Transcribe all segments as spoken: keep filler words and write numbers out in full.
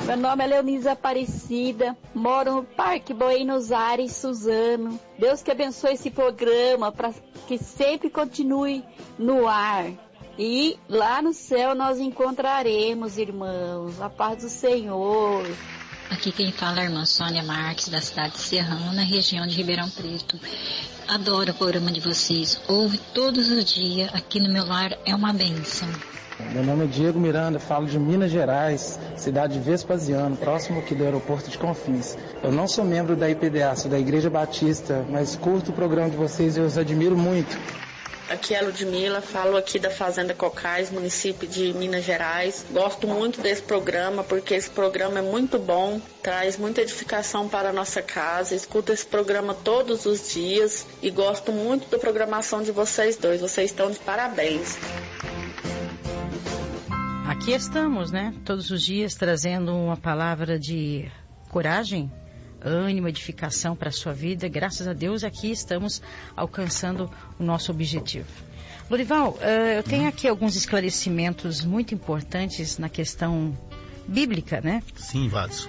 Meu nome é Leonisa Aparecida, moro no Parque Buenos Aires, Suzano. Deus que abençoe esse programa para que sempre continue no ar. E lá no céu nós encontraremos, irmãos, a paz do Senhor. Aqui quem fala é a irmã Sônia Marques, da cidade de Serrano, na região de Ribeirão Preto. Adoro o programa de vocês, ouve todos os dias, aqui no meu lar é uma bênção. Meu nome é Diego Miranda, falo de Minas Gerais, cidade de Vespasiano, próximo aqui do aeroporto de Confins. Eu não sou membro da I P D A, sou da Igreja Batista, mas curto o programa de vocês e eu os admiro muito. Aqui é a Ludmila, falo aqui da Fazenda Cocais, município de Minas Gerais. Gosto muito desse programa porque esse programa é muito bom, traz muita edificação para a nossa casa. Escuto esse programa todos os dias e gosto muito da programação de vocês dois. Vocês estão de parabéns. Aqui estamos, né? Todos os dias trazendo uma palavra de coragem, ânimo, edificação para a sua vida. Graças a Deus aqui estamos alcançando o nosso objetivo. Lorival, uh, eu tenho aqui alguns esclarecimentos muito importantes na questão bíblica, né? Sim, Vados.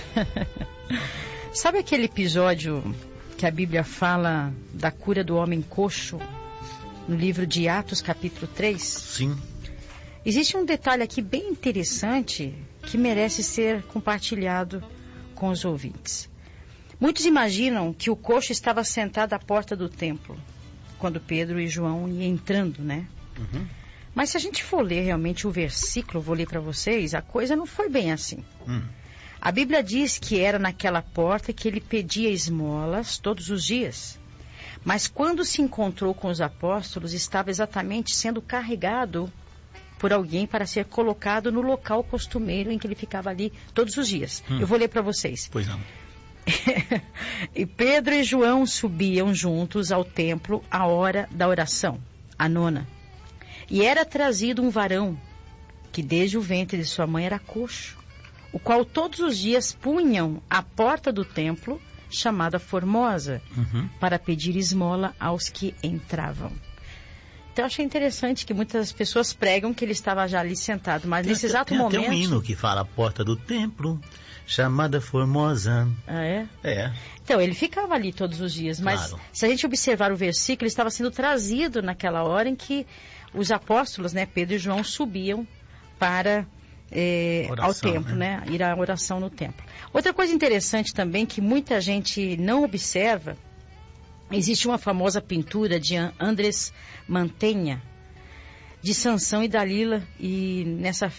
Sabe aquele episódio que a Bíblia fala da cura do homem coxo no livro de Atos, capítulo três? Sim. Existe um detalhe aqui bem interessante que merece ser compartilhado com os ouvintes. Muitos imaginam que o coxo estava sentado à porta do templo, quando Pedro e João iam entrando, né? Uhum. Mas se a gente for ler realmente o versículo, vou ler para vocês, a coisa não foi bem assim. Hum. A Bíblia diz que era naquela porta que ele pedia esmolas todos os dias. Mas quando se encontrou com os apóstolos, estava exatamente sendo carregado por alguém para ser colocado no local costumeiro em que ele ficava ali todos os dias. Hum. Eu vou ler para vocês. Pois não. E Pedro e João subiam juntos ao templo à hora da oração, a nona. E era trazido um varão, que desde o ventre de sua mãe era coxo, o qual todos os dias punham à porta do templo, chamada Formosa, uhum. para pedir esmola aos que entravam. Então eu achei interessante que muitas pessoas pregam que ele estava já ali sentado, mas tem, nesse exato tem momento... Tem um hino que fala a porta do templo, chamada Formosa. Ah, é? É. Então, ele ficava ali todos os dias, mas claro. Se a gente observar o versículo, ele estava sendo trazido naquela hora em que os apóstolos, né, Pedro e João, subiam para é, oração, ao templo, né? né? Ir à oração no templo. Outra coisa interessante também, que muita gente não observa, existe uma famosa pintura de Andrés Mantegna, de Sansão e Dalila, e nessa